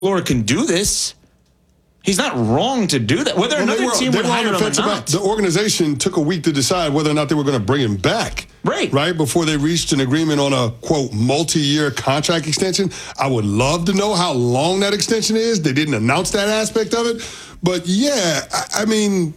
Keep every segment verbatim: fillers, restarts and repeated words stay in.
LaFleur can do this. He's not wrong to do that. Whether well, another were, team would hire him or not. About, the organization took a week to decide whether or not they were going to bring him back. Right. Right? Before they reached an agreement on a, quote, multi-year contract extension. I would love to know how long that extension is. They didn't announce that aspect of it. But, yeah, I, I mean,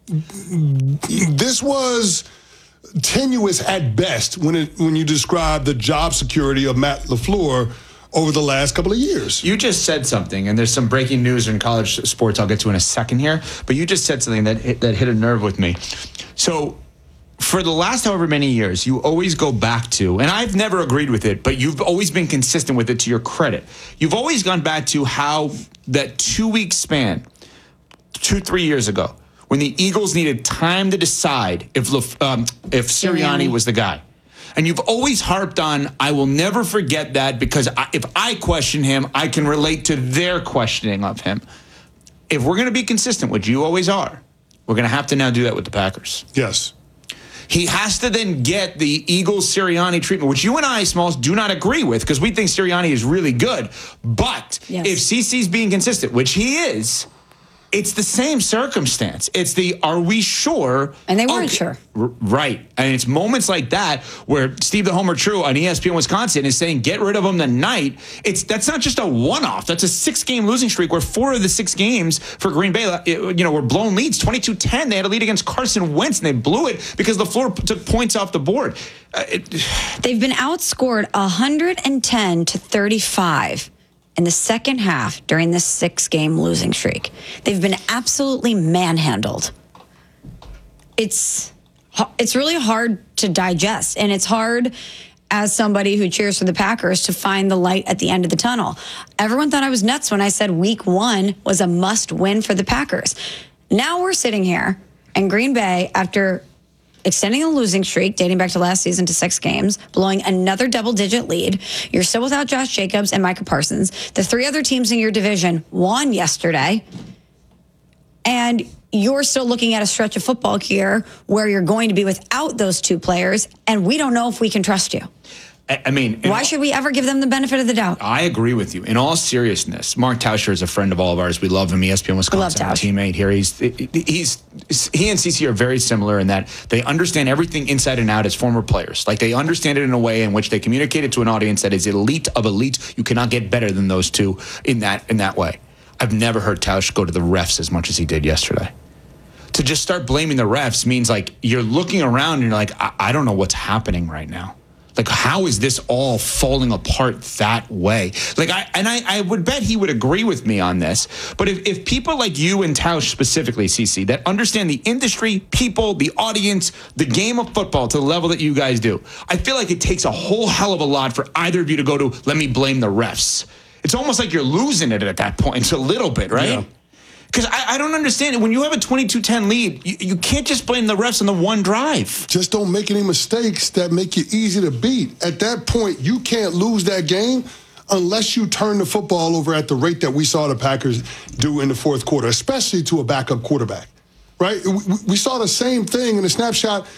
this was tenuous at best when it when you describe the job security of Matt LaFleur over the last couple of years. You just said something, and there's some breaking news in college sports I'll get to in a second here, but you just said something that hit, that hit a nerve with me. So for the last however many years, you always go back to, and I've never agreed with it, but you've always been consistent with it to your credit. You've always gone back to how that two-week span, two, three years ago, when the Eagles needed time to decide if um, if Sirianni was the guy. And you've always harped on, I will never forget that because I, if I question him, I can relate to their questioning of him. If we're going to be consistent, which you always are, we're going to have to now do that with the Packers. Yes. He has to then get the Eagles Sirianni treatment, which you and I, Smalls, do not agree with because we think Sirianni is really good. But yes. if C C's being consistent, which he is, it's the same circumstance. It's the, are we sure? And they weren't okay, sure. R- right. And it's moments like that where Steve the Homer True on E S P N Wisconsin is saying, get rid of him tonight. It's That's not just a one-off. That's a six-game losing streak where four of the six games for Green Bay, you know, were blown leads. twenty-two ten, they had a lead against Carson Wentz, and they blew it because LaFleur took points off the board. Uh, it, They've been outscored one hundred ten to thirty-five. In the second half during this six-game losing streak. They've been absolutely manhandled. It's it's really hard to digest, and it's hard as somebody who cheers for the Packers to find the light at the end of the tunnel. Everyone thought I was nuts when I said week one was a must-win for the Packers. Now we're sitting here, and Green Bay, after extending a losing streak dating back to last season to six games, blowing another double-digit lead. You're still without Josh Jacobs and Micah Parsons. The three other teams in your division won yesterday. And you're still looking at a stretch of football here where you're going to be without those two players, and we don't know if we can trust you. I mean, why all, should we ever give them the benefit of the doubt? I agree with you. In all seriousness, Mark Tauscher is a friend of all of ours. We love him. E S P N Wisconsin, teammate here. He's he's he and C C are very similar in that they understand everything inside and out as former players. Like they understand it in a way in which they communicate it to an audience that is elite of elite. You cannot get better than those two in that in that way. I've never heard Tausch go to the refs as much as he did yesterday. To just start blaming the refs means like you're looking around and you're like, I, I don't know what's happening right now. Like, how is this all falling apart that way? Like, I and I, I would bet he would agree with me on this. But if, if people like you and Tausch specifically, C C, that understand the industry, people, the audience, the game of football to the level that you guys do, I feel like it takes a whole hell of a lot for either of you to go to, let me blame the refs. It's almost like you're losing it at that point. It's a little bit, right? Yeah. Because I, I don't understand it. When you have a twenty-two ten lead, you, you can't just blame the refs on the one drive. Just don't make any mistakes that make you easy to beat. At that point, you can't lose that game unless you turn the football over at the rate that we saw the Packers do in the fourth quarter, especially to a backup quarterback, right? We, we saw the same thing in the snapshot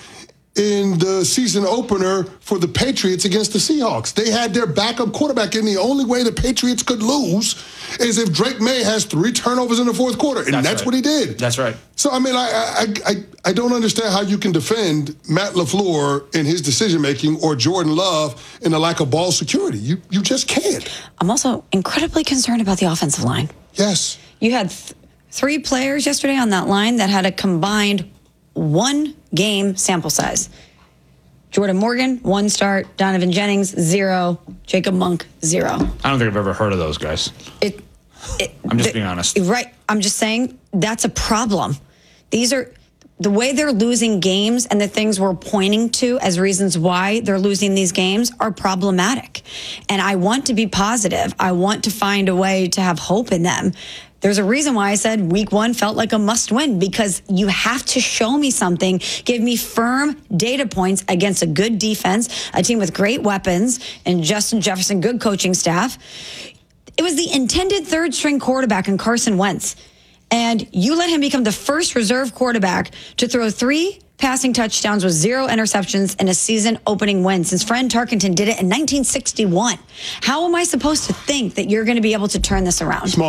in the season opener for the Patriots against the Seahawks. They had their backup quarterback, and the only way the Patriots could lose is if Drake May has three turnovers in the fourth quarter, and that's, that's right. what he did. That's right. So, I mean, I, I I I don't understand how you can defend Matt LaFleur in his decision-making or Jordan Love in the lack of ball security. You, you just can't. I'm also incredibly concerned about the offensive line. Yes. You had th- three players yesterday on that line that had a combined one game sample size. Jordan Morgan, one start. Donovan Jennings, zero. Jacob Monk, zero. I don't think I've ever heard of those guys. It, it, I'm just the, being honest. Right. I'm just saying that's a problem. These are the way they're losing games and the things we're pointing to as reasons why they're losing these games are problematic. And I want to be positive. I want to find a way to have hope in them. There's a reason why I said week one felt like a must win, because you have to show me something, give me firm data points against a good defense, a team with great weapons, and Justin Jefferson, good coaching staff. It was the intended third string quarterback in Carson Wentz. And you let him become the first reserve quarterback to throw three passing touchdowns with zero interceptions and a season-opening win since Fran Tarkenton did it in nineteen sixty-one. How am I supposed to think that you're going to be able to turn this around? Small